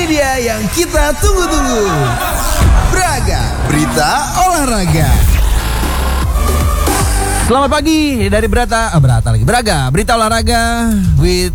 Ini dia yang kita tunggu-tunggu. Braga, berita olahraga. Selamat pagi dari Braga, berita olahraga with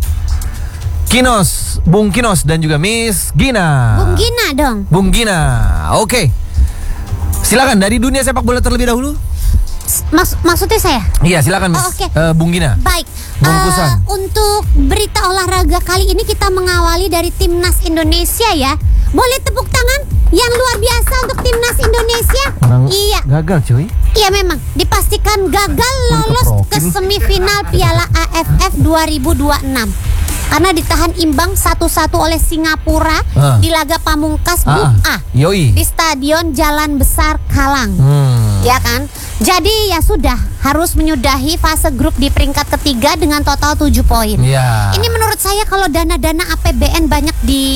Kinos, Bung Kinos dan juga Miss Gina. Bung Gina dong. Bung Gina, oke. Silakan dari dunia sepak bola terlebih dahulu. Maksudnya saya? Iya, silakan Miss. Okay. Bung Gina. Baik. Bungkusan. Untuk berita olahraga kali ini kita mengawali dari Timnas Indonesia ya. Boleh tepuk tangan yang luar biasa untuk Timnas Indonesia. Iya. Gagal cuy. Iya memang dipastikan gagal lolos ke semifinal Piala AFF 2026. Karena ditahan imbang 1-1 oleh Singapura di laga pamungkas Grup A di Stadion Jalan Besar Kalang. Ya kan? Jadi ya sudah, harus menyudahi fase grup di peringkat ketiga dengan total 7 poin. Ini menurut saya kalau dana-dana APBN banyak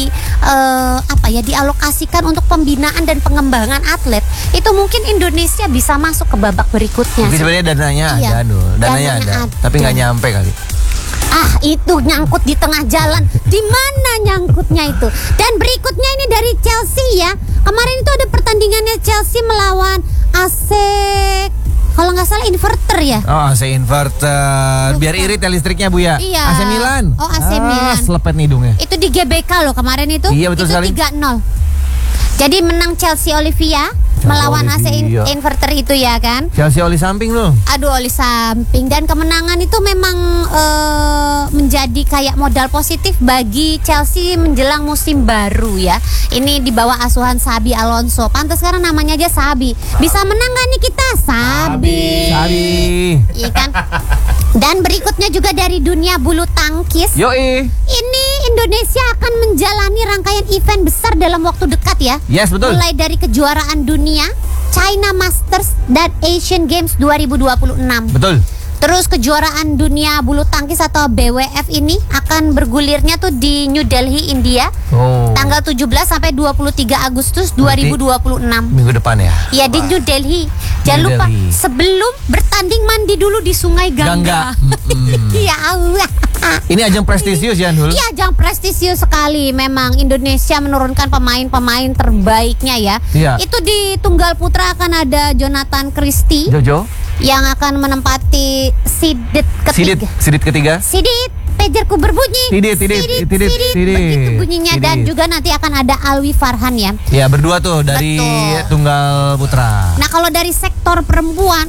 dialokasikan untuk pembinaan dan pengembangan atlet, itu mungkin Indonesia bisa masuk ke babak berikutnya. Mungkin sebenarnya dananya ada, tapi nggak nyampe kali. Itu nyangkut di tengah jalan. Di mana nyangkutnya itu? Dan berikutnya ini dari Chelsea ya. Kemarin itu ada pertandingannya Chelsea melawan AC, kalau nggak salah inverter ya. AC inverter. Biar irit ya listriknya Bu ya. Iya. AC Milan. AC Milan. Selepet nih hidungnya. Itu di GBK loh kemarin itu. Iya betul sekali. 3-0. Jadi menang Chelsea Olivia melawan AC inverter itu ya kan. Chelsea oli samping loh. Aduh, oli samping. Dan kemenangan itu memang menjadi kayak modal positif bagi Chelsea menjelang musim baru ya. Ini di bawah asuhan Xabi Alonso. Pantas karena namanya aja Xabi. Bisa menang gak nih kita? Xabi. Iya kan. Dan berikutnya juga dari dunia bulu tangkis. Yoi. Ini Indonesia akan menjalani rangkaian event besar dalam waktu dekat ya. Yes, betul. Mulai dari kejuaraan dunia, China Masters dan Asian Games 2026. Betul. Terus kejuaraan dunia bulu tangkis atau BWF ini akan bergulirnya tuh di New Delhi, India. Tanggal 17 sampai 23 Agustus 2026. Minggu depan ya. Iya, di New Delhi. Jangan lupa sebelum bertanding mandi dulu di Sungai Gangga. Ya Allah. Ini ajang prestisius ya, Nul? Iya, ajang prestisius sekali. Memang Indonesia menurunkan pemain-pemain terbaiknya ya. Iya. Itu di tunggal putra akan ada Jonathan Christie. Jojo yang akan menempati Sidit ketiga. Sidit, pagerku berbunyi. Sidit. Begitu bunyinya. Dan juga nanti akan ada Alwi Farhan ya. Ya, berdua tuh dari tunggal putra. Nah, kalau dari sektor perempuan,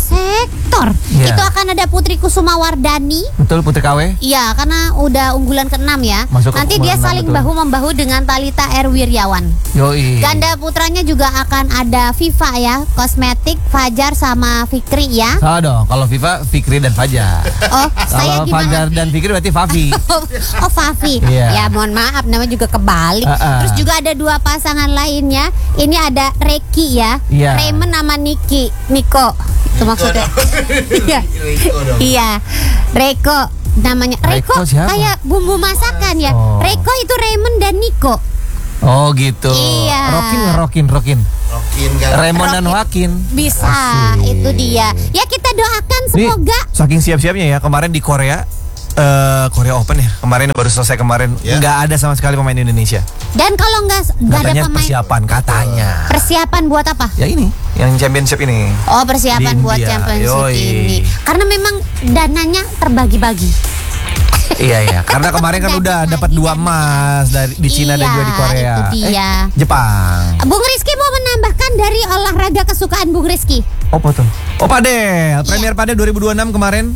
itu akan ada Putri Kusuma Wardani. Betul, Putri KW. Iya, karena udah unggulan ke-6 ya. Nanti dia saling bahu-membahu dengan Thalita R. Wiryawan. Yoi. Ganda putranya juga akan ada Viva ya, kosmetik, Fajar sama Fikri ya. Salah dong, kalau Viva, Fikri dan Fajar. Saya kalau Fajar dan Fikri berarti Fafi. Fafi. Ya mohon maaf, namanya juga kebalik. Terus juga ada dua pasangan lainnya. Ini ada Reki ya, Raymond sama Niko. Itu maksudnya. Iya. Reko namanya. Reko kayak bumbu masakan ya. Reko itu Raymond dan Niko. Oh gitu. Iya. Rokin kan. Raymond dan Joaquin. Bisa. Itu dia. Ya kita doakan semoga. Saking siap-siapnya ya kemarin di Korea Open ya. Kemarin baru selesai nggak ada sama sekali pemain Indonesia. Dan kalau nggak ada pemain, persiapan katanya. Persiapan buat apa? Ya ini, yang championship ini. Oh, persiapan buat championship ini. Karena memang dananya terbagi-bagi. Iya, karena kemarin kan udah dapat 2 emas di Cina dan juga di Korea. Itu dia. Jepang. Bung Rizky mau menambahkan dari olahraga kesukaan Bung Rizky. Apa tuh? Padel. Premier Padel 2026 kemarin.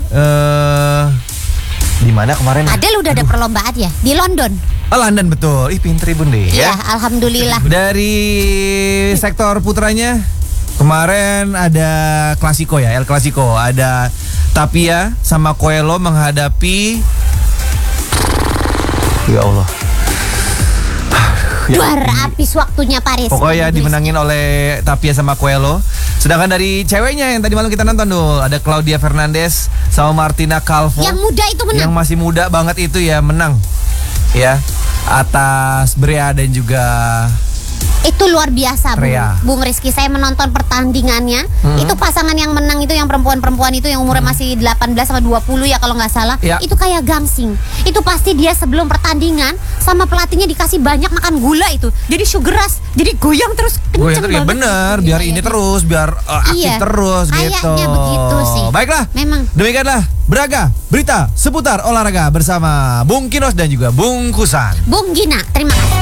Di mana kemarin? Padel udah ada perlombaan ya di London. London betul. Pinter Bun deh ya. Alhamdulillah. Dari sektor putranya kemarin ada Klasiko ya, El Clasico. Ada Tapia sama Coelho menghadapi ya Allah. Juara abis waktunya Paris. Pokoknya dimenangin oleh Tapia sama Coelho. Sedangkan dari ceweknya yang tadi malam kita nonton tuh ada Claudia Fernandez sama Martina Calvo. Yang muda itu menang. Yang masih muda banget itu ya menang. Ya, atas Brea dan juga Itu luar biasa, Trea. Bung Rizky. Saya menonton pertandingannya. Itu pasangan yang menang itu yang perempuan-perempuan itu yang umurnya masih 18 sama 20 ya kalau nggak salah. Ya. Itu kayak gangsing. Itu pasti dia sebelum pertandingan sama pelatihnya dikasih banyak makan gula itu. Jadi sugar rush. Jadi goyang terus kenceng ya banget. bener, biar ini terus, biar aktif Iya. terus gitu. Kayaknya begitu sih. Baiklah. Memang. Demikianlah Braga berita seputar olahraga bersama Bung Kinos dan juga Bung Kusan. Bung Gina, terima kasih.